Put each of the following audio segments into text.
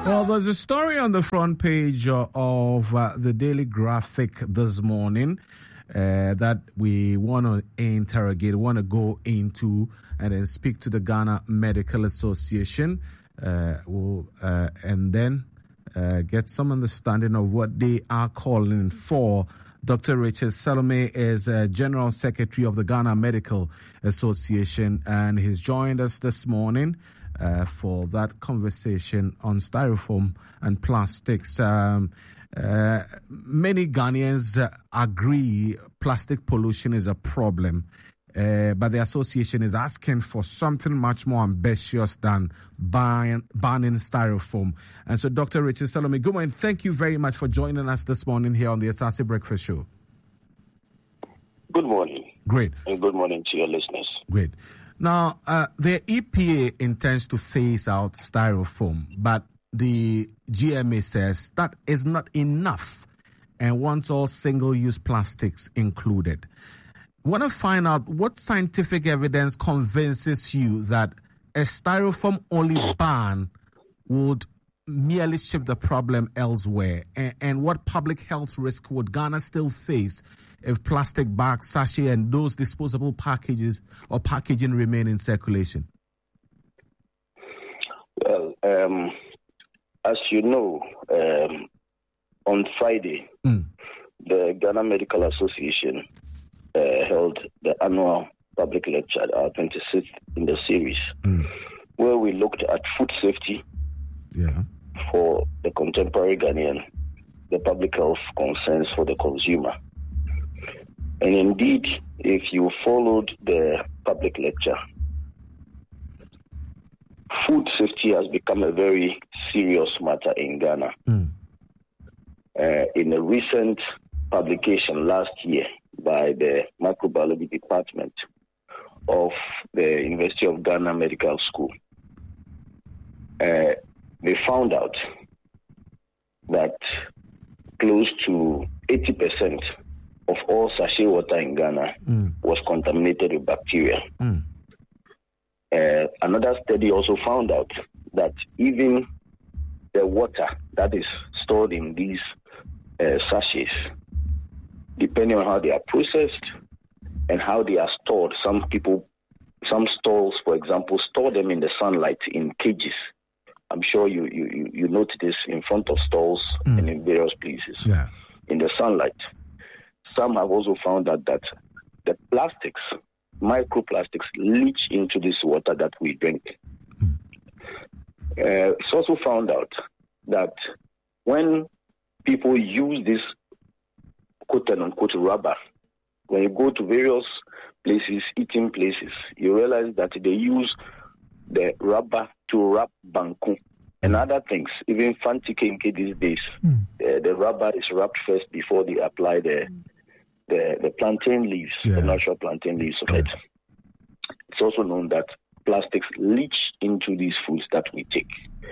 Well, there's a story on the front page of the Daily Graphic this morning that we want to interrogate, want to go into, and then speak to the Ghana Medical Association, and then get some understanding of what they are calling for. Dr. Richard Salome is General Secretary of the Ghana Medical Association, and he's joined us this morning for that conversation on styrofoam and plastics. Many Ghanaians agree plastic pollution is a problem, but the association is asking for something much more ambitious than banning styrofoam. And so, Dr. Richard Salome, good morning. Thank you very much for joining us this morning here on the Asase Breakfast Show. Good morning. Great. And good morning to your listeners. Great. Now, the EPA intends to phase out styrofoam, but the GMA says that is not enough and wants all single-use plastics included. I want to find out what scientific evidence convinces you that a styrofoam-only ban would merely shift the problem elsewhere, and what public health risk would Ghana still face if plastic bags, sachet, and those disposable packages or packaging remain in circulation? Well, as you know, on Friday, the Ghana Medical Association held the annual public lecture, our 26th in the series, where we looked at food safety for the contemporary Ghanaian, the public health concerns for the consumer. And indeed, if you followed the public lecture, food safety has become a very serious matter in Ghana. In a recent publication last year by the microbiology department of the University of Ghana Medical School, they found out that close to 80% of all sachet water in Ghana was contaminated with bacteria. Another study also found out that even the water that is stored in these sachets, depending on how they are processed and how they are stored, some stalls, for example, store them in the sunlight in cages. I'm sure you note this in front of stalls and in various places in the sunlight. Some have also found out that the plastics, microplastics, leach into this water that we drink. It's also found out that when people use this quote-unquote rubber, when you go to various places, eating places, you realize that they use the rubber to wrap banku and other things, even fancy kenke these days. The rubber is wrapped first before they apply the plantain leaves, the natural plantain leaves of it. It's also known that plastics leach into these foods that we take.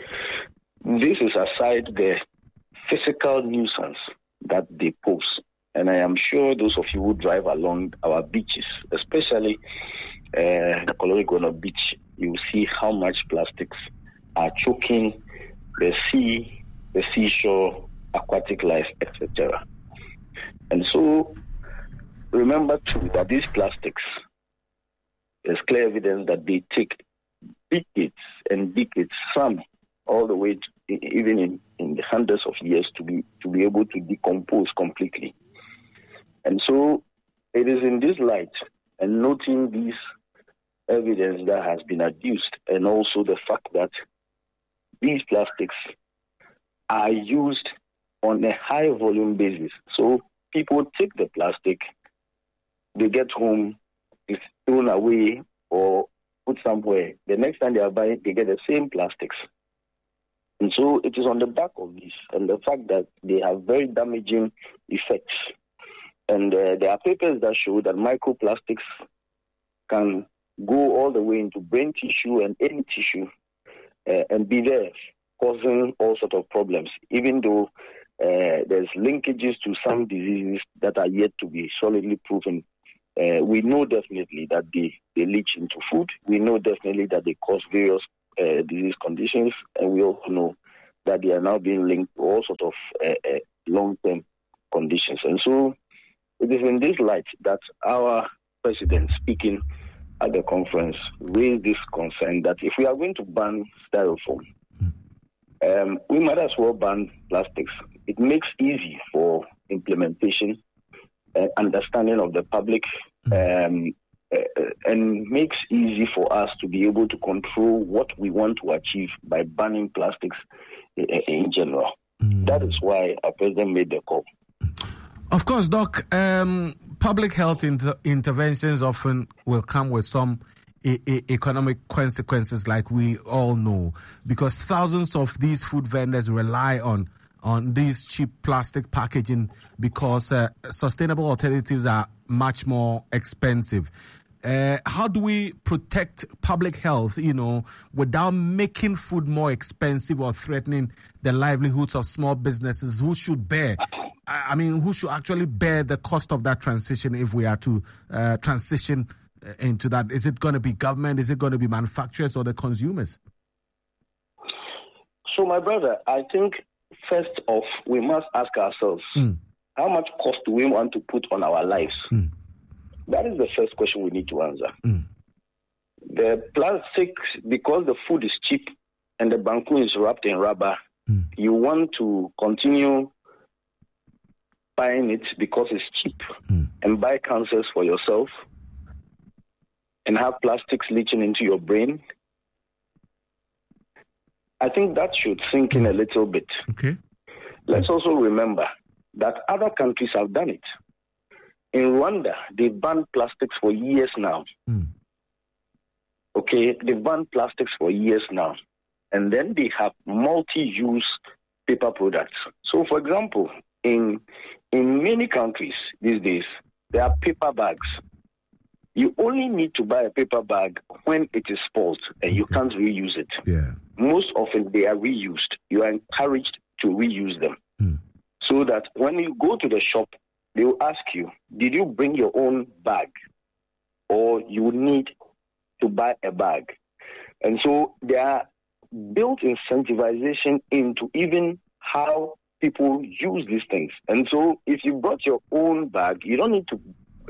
This is aside the physical nuisance that they pose. And I am sure those of you who drive along our beaches, especially the Kolorigono beach, you will see how much plastics are choking the sea, the seashore, aquatic life, etc. And so, remember too that these plastics, there's clear evidence that they take decades and decades, some all the way to, even in the hundreds of years to be able to decompose completely. And so it is in this light and noting this evidence that has been adduced, and also the fact that these plastics are used on a high volume basis. So people take the plastic, they get home, it's thrown away or put somewhere. The next time they are buying, they get the same plastics. And so it is on the back of this and the fact that they have very damaging effects. And there are papers that show that microplastics can go all the way into brain tissue and any tissue and be there, causing all sorts of problems, even though there's linkages to some diseases that are yet to be solidly proven. We know definitely that they leach into food. We know definitely that they cause various disease conditions, and we also know that they are now being linked to all sorts of long-term conditions. And so it is in this light that our president, speaking at the conference, raised this concern that if we are going to ban styrofoam, we might as well ban plastics. It makes easy for implementation, understanding of the public, and makes easy for us to be able to control what we want to achieve by banning plastics in general. That is why our president made the call. Of course, Doc, public health interventions often will come with some economic consequences, like we all know, because thousands of these food vendors rely on these cheap plastic packaging because sustainable alternatives are much more expensive. How do we protect public health, without making food more expensive or threatening the livelihoods of small businesses? Who should actually bear the cost of that transition if we are to transition into that? Is it going to be government? Is it going to be manufacturers or the consumers? So, my brother, I think first off, we must ask ourselves, how much cost do we want to put on our lives? That is the first question we need to answer. The plastics, because the food is cheap and the banku is wrapped in rubber, you want to continue buying it because it's cheap and buy cancers for yourself and have plastics leaching into your brain. I think that should sink in a little bit. Okay. Let's also remember that other countries have done it. In Rwanda, they banned plastics for years now. Okay, they've banned plastics for years now. And then they have multi-use paper products. So, for example, in many countries these days, there are paper bags. You only need to buy a paper bag when it is spoiled and you can't reuse it. Yeah. Most often they are reused. You are encouraged to reuse them. So that when you go to the shop, they will ask you, did you bring your own bag? Or you need to buy a bag? And so there are built incentivization into even how people use these things. And so if you brought your own bag, you don't need to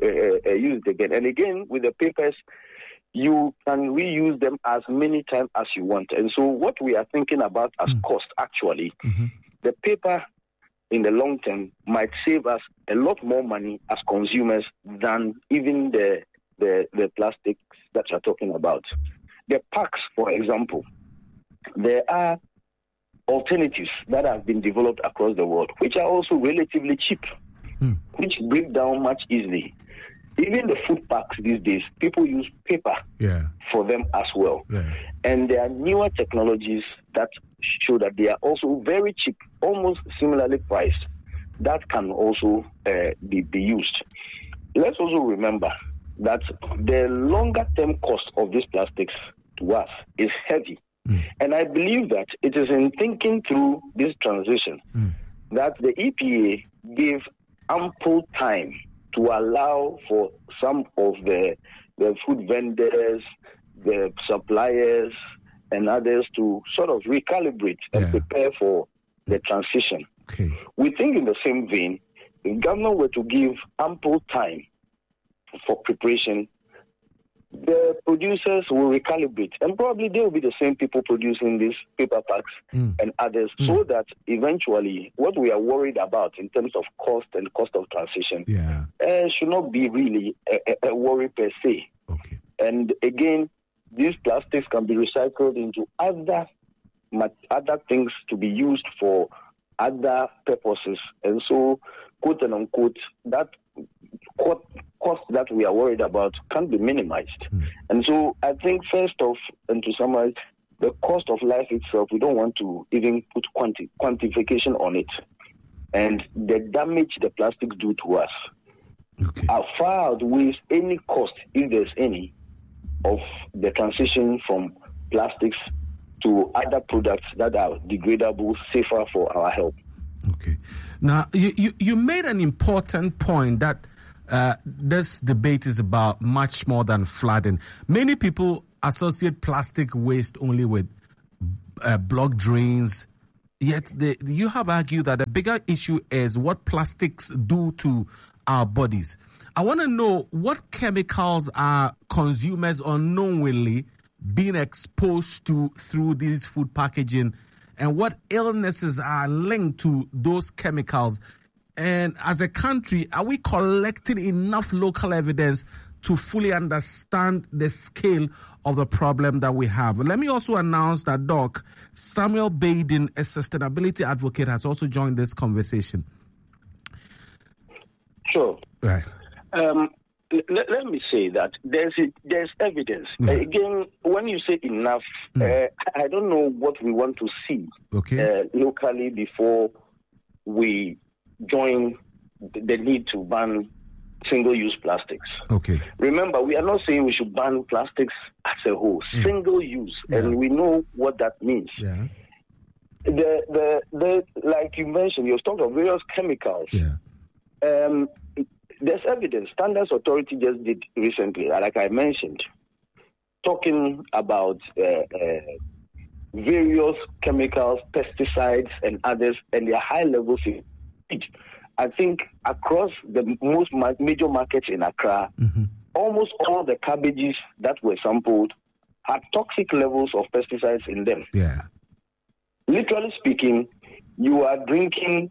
use it again. And again, with the papers, you can reuse them as many times as you want. And so what we are thinking about as cost, actually, the paper in the long term might save us a lot more money as consumers than even the plastics that you're talking about. The packs, for example, there are alternatives that have been developed across the world, which are also relatively cheap, which break down much easily. Even the food packs these days, people use paper for them as well. Yeah. And there are newer technologies that show that they are also very cheap, almost similarly priced, that can also be used. Let's also remember that the longer-term cost of these plastics to us is heavy. And I believe that it is in thinking through this transition that the EPA gave ample time to allow for some of the food vendors, the suppliers, and others to sort of recalibrate and prepare for the transition. Okay. We think in the same vein, if government were to give ample time for preparation, the producers will recalibrate, and probably they will be the same people producing these paper packs and others, so that eventually what we are worried about in terms of cost and cost of transition should not be really a worry per se. Okay. And again, these plastics can be recycled into other things to be used for other purposes, and so, quote and unquote, that cost that we are worried about can be minimized. And so I think first off, and to summarize, the cost of life itself, we don't want to even put quantification on it. And the damage the plastics do to us are far outweighs any cost, if there's any, of the transition from plastics to other products that are degradable, safer for our health. Okay. Now, you made an important point that this debate is about much more than flooding. Many people associate plastic waste only with blocked drains, Yet you have argued that the bigger issue is what plastics do to our bodies. I want to know what chemicals are consumers unknowingly being exposed to through these food packaging, and what illnesses are linked to those chemicals. And as a country, are we collecting enough local evidence to fully understand the scale of the problem that we have? Let me also announce that Doc Samuel Baiden, a sustainability advocate, has also joined this conversation. Sure. Right. Let me say that there's evidence. Again, when you say enough, I don't know what we want to see locally before we join the need to ban single-use plastics. Okay. Remember, we are not saying we should ban plastics as a whole. Single-use, and we know what that means. Yeah. The like you mentioned, you've talked of various chemicals. Yeah. There's evidence. Standards Authority just did recently, like I mentioned, talking about various chemicals, pesticides, and others, and their high levels of heat. I think across the most major markets in Accra, almost all the cabbages that were sampled had toxic levels of pesticides in them. Yeah. Literally speaking, you are drinking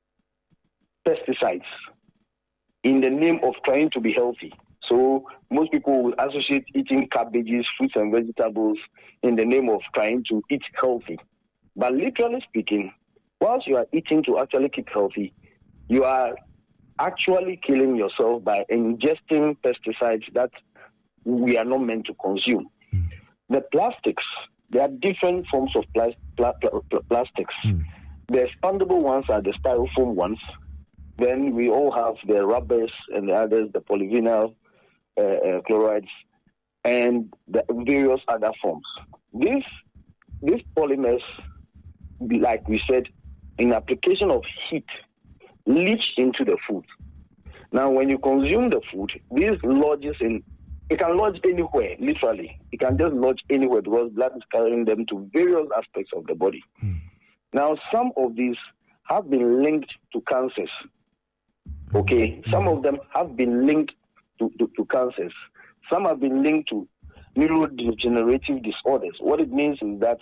pesticides in the name of trying to be healthy. So most people will associate eating cabbages, fruits and vegetables in the name of trying to eat healthy. But literally speaking, whilst you are eating to actually keep healthy, you are actually killing yourself by ingesting pesticides that we are not meant to consume. The plastics, there are different forms of plastics. The expandable ones are the styrofoam ones. Then we all have the rubbers and the others, the polyvinyl chlorides, and the various other forms. These polymers, like we said, in application of heat, leach into the food. Now, when you consume the food, these lodges in, it can lodge anywhere, literally. It can just lodge anywhere because blood is carrying them to various aspects of the body. Now, some of these have been linked to cancers. Okay, some of them have been linked to cancers. Some have been linked to neurodegenerative disorders. What it means is that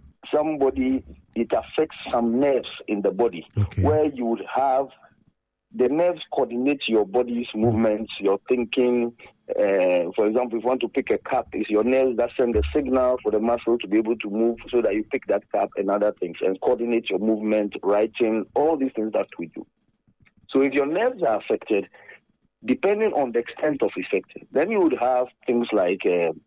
it affects some nerves in the body, where you would have the nerves coordinate your body's movements, your thinking. For example, if you want to pick a cup, it's your nerves that send the signal for the muscle to be able to move so that you pick that cup and other things, and coordinate your movement, writing, all these things that we do. So if your nerves are affected, depending on the extent of effect, then you would have things like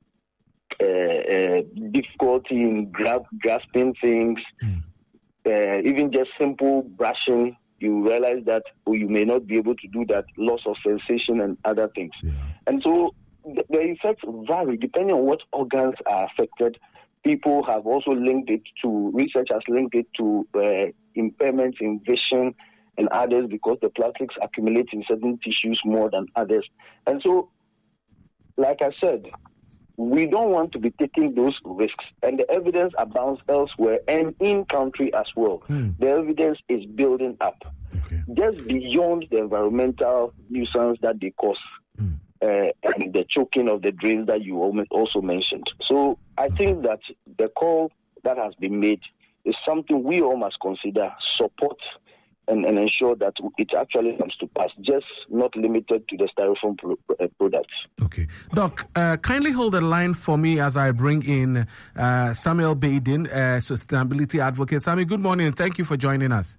difficulty in grasping things, even just simple brushing. You realize that you may not be able to do that, loss of sensation and other things. And so the effects vary depending on what organs are affected. People have also linked it to, research has linked it to impairments in vision and others, because the plastics accumulate in certain tissues more than others. And so, like I said, we don't want to be taking those risks. And the evidence abounds elsewhere and in country as well. The evidence is building up. Just beyond the environmental nuisance that they cause and the choking of the drains that you also mentioned. So I think that the call that has been made is something we all must consider, support, and ensure that it actually comes to pass, just not limited to the styrofoam products. Okay. Doc, kindly hold the line for me as I bring in Samuel Baiden, sustainability advocate. Sammy, good morning. Thank you for joining us.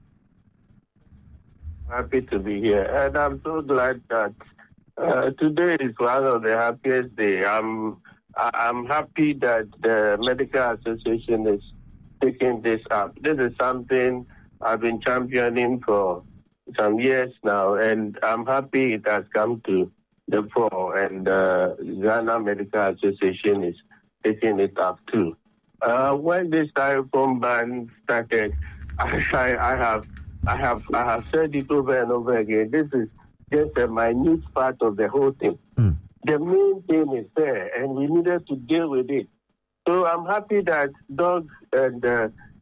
Happy to be here. And I'm so glad that today is one of the happiest days. I'm happy that the Medical Association is taking this up. This is something I've been championing for some years now, and I'm happy it has come to the fore, and Ghana Medical Association is taking it up too. When this styrofoam ban started, I have said it over and over again. This is just a minute part of the whole thing. The main thing is there, and we needed to deal with it. So I'm happy that Doug and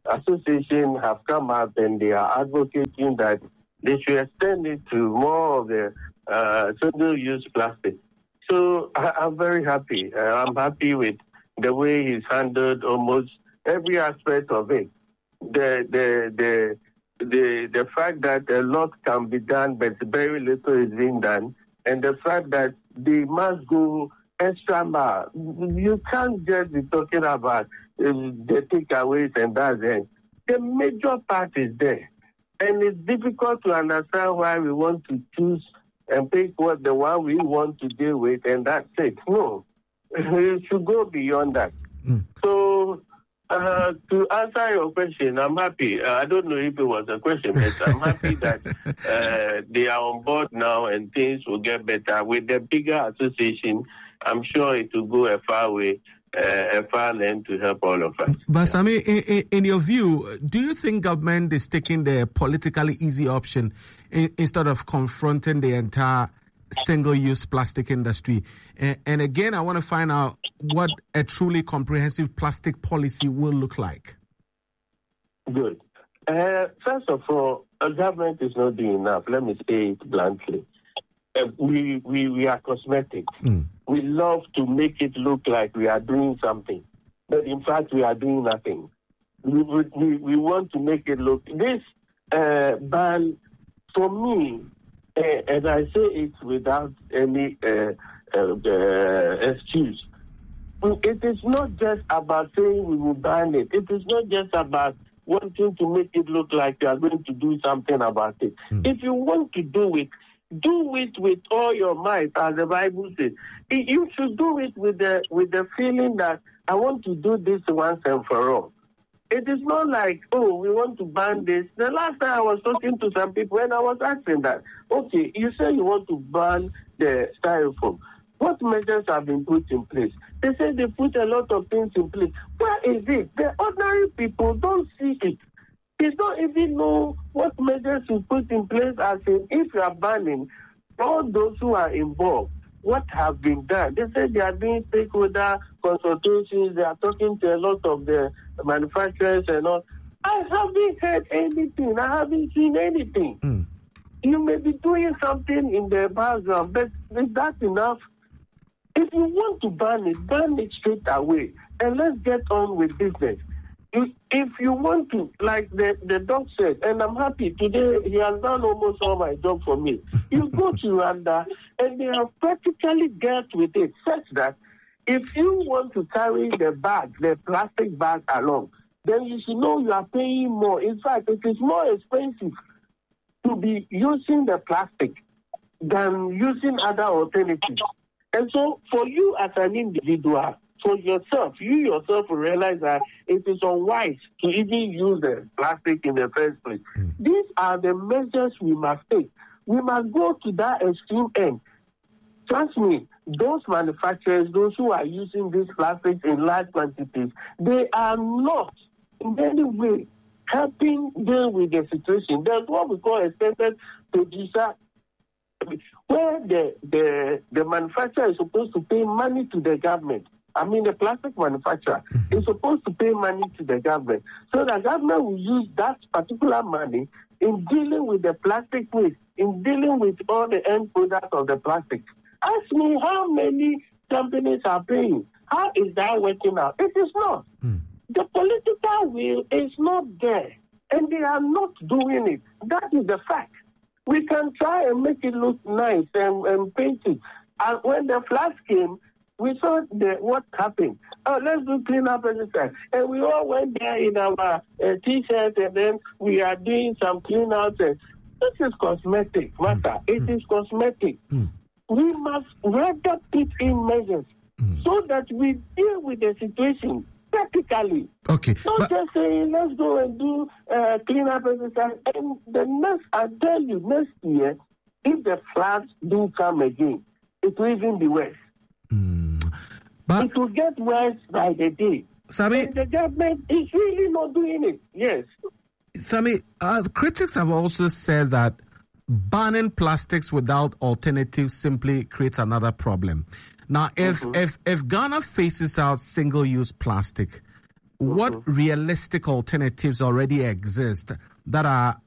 association have come out and they are advocating that they should extend it to more of the single-use plastic. So I'm very happy. I'm happy with the way he's handled almost every aspect of it. The fact that a lot can be done, but very little is being done, and the fact that they must go extra mile. You can't just be talking about the takeaways and that's it. The major part is there. And it's difficult to understand why we want to choose and pick the one we want to deal with, and that's it. No, it should go beyond that. So, to answer your question, I'm happy. I don't know if it was a question, but I'm happy that they are on board now and things will get better. With the bigger association, I'm sure it will go a far way. A far end to help all of us. But Sammy, in your view, do you think government is taking the politically easy option instead of confronting the entire single-use plastic industry? And again, I want to find out what a truly comprehensive plastic policy will look like. Good. First of all, a government is not doing enough. Let me say it bluntly. We are cosmetic. We love to make it look like we are doing something, but in fact we are doing nothing. We want to make it look. This ban, for me, and I say it without any excuse, it is not just about saying we will ban it. It is not just about wanting to make it look like you are going to do something about it. If you want to do it with all your might, as the Bible says. You should do it with the feeling that I want to do this once and for all. It is not like, we want to ban this. The last time I was talking to some people and I was asking that, okay, you say you want to ban the styrofoam. What measures have been put in place? They say they put a lot of things in place. Where is it? The ordinary people don't see it. They don't even know what measures you put in place, as in if you are banning all those who are involved, what have been done. They say they are doing stakeholder consultations, they are talking to a lot of the manufacturers and all. I haven't heard anything. I haven't seen anything. You may be doing something in the background, but is that enough? If you want to ban it straight away, and let's get on with business. If you want to, like the doc said, and I'm happy today, he has done almost all my job for me. You go to Rwanda, and they have practically dealt with it, such that if you want to carry the plastic bag along, then you should know you are paying more. In fact, it is more expensive to be using the plastic than using other alternatives. And so, for you as an individual, for yourself, you yourself will realize that it is unwise to even use the plastic in the first place. These are the measures we must take. We must go to that extreme end. Trust me, those manufacturers, those who are using these plastics in large quantities, they are not in any way helping deal with the situation. There's what we call extended producer, where the manufacturer is supposed to pay money to the government. I mean, the plastic manufacturer is supposed to pay money to the government. So the government will use that particular money in dealing with the plastic waste, in dealing with all the end products of the plastic. Ask me how many companies are paying. How is that working out? It is not. The political will is not there, and they are not doing it. That is the fact. We can try and make it look nice and paint it. And when the floods came, we saw what happened. Let's do cleanup exercise. And we all went there in our T-shirts, and then we are doing some cleanups. This is cosmetic matter. It is cosmetic. We must rather put in measures so that we deal with the situation practically. Okay. Not just saying, let's go and do cleanup exercise. And I tell you, next year, if the floods do come again, it will even be worse. But it will get worse by the day. Sammy, and the government is really not doing it. Yes. Sammy, critics have also said that banning plastics without alternatives simply creates another problem. Now, if Ghana faces out single-use plastic, what realistic alternatives already exist that are